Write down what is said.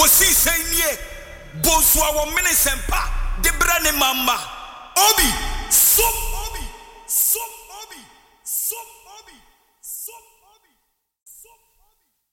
kosi senye bonswa wo mene sempa de bra ne mama obi so